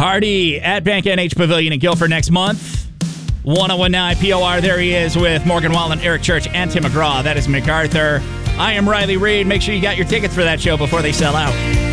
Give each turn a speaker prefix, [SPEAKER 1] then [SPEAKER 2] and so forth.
[SPEAKER 1] Hardy at Bank NH Pavilion in Guilford next month. 1019 POR. There he is with Morgan Wallen, Eric Church, and Tim McGraw. That is MacArthur. I am Riley Reed. Make sure you got your tickets for that show before they sell out.